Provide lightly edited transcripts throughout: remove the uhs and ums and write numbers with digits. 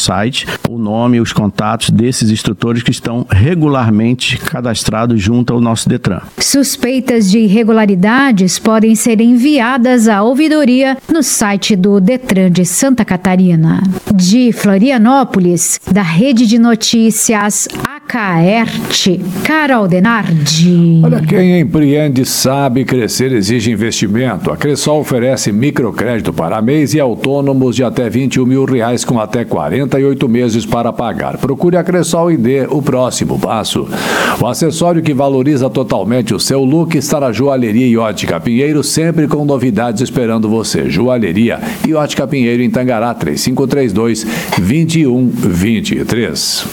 site o nome e os contatos desses instrutores que estão regularmente cadastrados junto ao nosso Detran. Suspeitas de irregularidades podem ser enviadas à ouvidoria no site do Detran de Santa Catarina. De Florianópolis, da Rede de Notícias Acaerte, Carol Denardi. Olha, quem empreende sabe crescer exige investimento. A Cressol oferece microcrédito para MEIs e autônomos de até R$21 mil com até 48 meses para pagar. Procure a Cressol e dê o próximo passo. O acessório que valoriza totalmente o seu look está na Joalheria e Ótica Pinheiro, sempre com novidades esperando você. Joalheria e Ótica Pinheiro em Tangará, 3532-2123.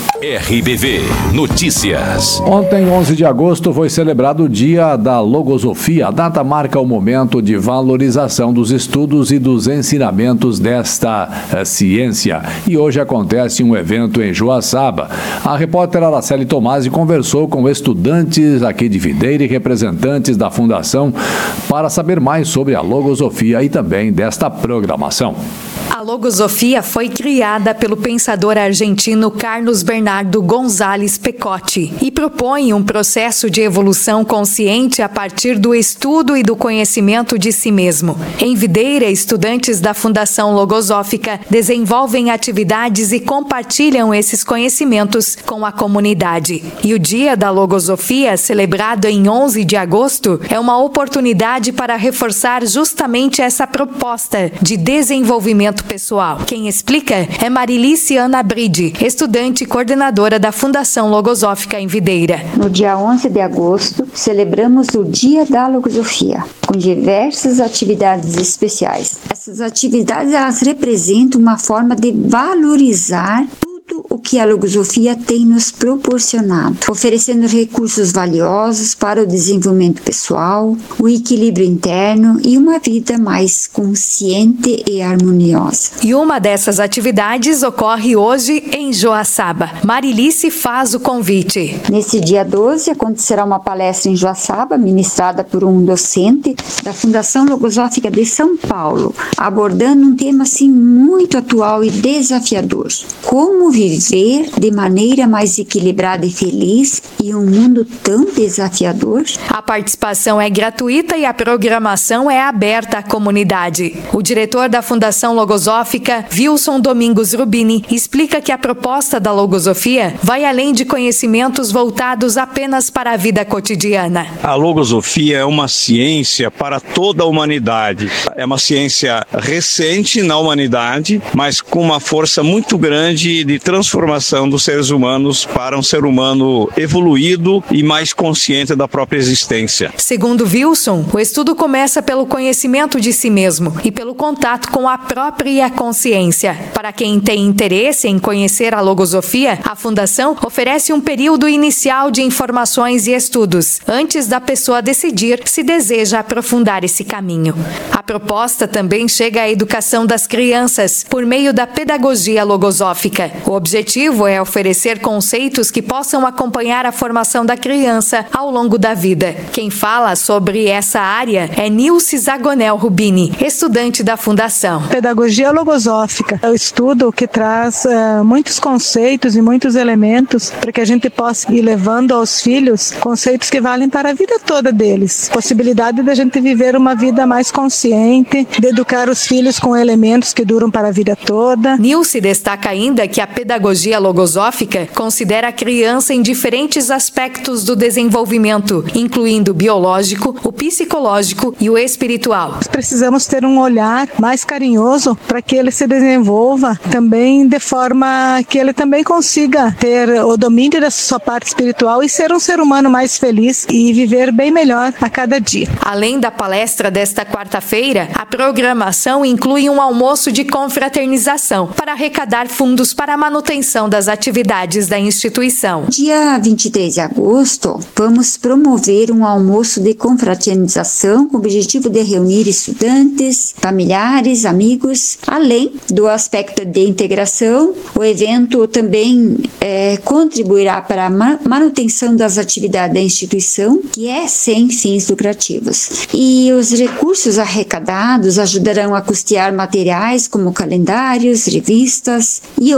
RBV Notícias. Ontem, 11 de agosto, foi celebrado o Dia da Logosofia. A data marca o momento de valorização dos estudos e dos ensinamentos desta ciência. E hoje acontece um evento em Joaçaba. A repórter Araceli Tomasi conversou com estudantes aqui de Videira e representantes da Fundação para saber mais sobre a logosofia e também desta programação. A logosofia foi criada pelo pensador argentino Carlos Bernardo González Pecotti e propõe um processo de evolução consciente a partir do estudo e do conhecimento de si mesmo. Em Videira, estudantes da Fundação Logosófica desenvolvem atividades e compartilham esses conhecimentos com a comunidade. E o Dia da Logosofia, celebrado em 11 de agosto, é uma oportunidade para reforçar justamente essa proposta de desenvolvimento pessoal. Quem explica é Marilice Ana Bride, estudante e coordenadora da Fundação Logosófica em Videira. No dia 11 de agosto, celebramos o Dia da Logosofia, com diversas atividades especiais. Essas atividades, elas representam uma forma de valorizar o que a logosofia tem nos proporcionado, oferecendo recursos valiosos para o desenvolvimento pessoal, o equilíbrio interno e uma vida mais consciente e harmoniosa. E uma dessas atividades ocorre hoje em Joaçaba. Marilice faz o convite. Nesse dia 12 acontecerá uma palestra em Joaçaba, ministrada por um docente da Fundação Logosófica de São Paulo, abordando um tema assim muito atual e desafiador: como viver de maneira mais equilibrada e feliz em um mundo tão desafiador. A participação é gratuita e a programação é aberta à comunidade. O diretor da Fundação Logosófica, Wilson Domingos Rubini, explica que a proposta da logosofia vai além de conhecimentos voltados apenas para a vida cotidiana. A logosofia é uma ciência para toda a humanidade. É uma ciência recente na humanidade, mas com uma força muito grande de transformação dos seres humanos para um ser humano evoluído e mais consciente da própria existência. Segundo Wilson, o estudo começa pelo conhecimento de si mesmo e pelo contato com a própria consciência. Para quem tem interesse em conhecer a logosofia, a Fundação oferece um período inicial de informações e estudos, antes da pessoa decidir se deseja aprofundar esse caminho. A proposta também chega à educação das crianças, por meio da pedagogia logosófica. O objetivo é oferecer conceitos que possam acompanhar a formação da criança ao longo da vida. Quem fala sobre essa área é Nilce Zagonel Rubini, estudante da Fundação. Pedagogia logosófica é o estudo que traz muitos conceitos e muitos elementos para que a gente possa ir levando aos filhos conceitos que valem para a vida toda deles. Possibilidade da gente viver uma vida mais consciente, de educar os filhos com elementos que duram para a vida toda. Nilce destaca ainda que a pedagogia logosófica considera a criança em diferentes aspectos do desenvolvimento, incluindo o biológico, o psicológico e o espiritual. Nós precisamos ter um olhar mais carinhoso para que ele se desenvolva também de forma que ele também consiga ter o domínio da sua parte espiritual e ser um ser humano mais feliz e viver bem melhor a cada dia. Além da palestra desta quarta-feira, a programação inclui um almoço de confraternização para arrecadar fundos para a manutenção das atividades da instituição. Dia 23 de agosto, vamos promover um almoço de confraternização com o objetivo de reunir estudantes, familiares, amigos. Além do aspecto de integração, o evento também contribuirá para a manutenção das atividades da instituição, que é sem fins lucrativos. E os recursos arrecadados ajudarão a custear materiais como calendários, revistas e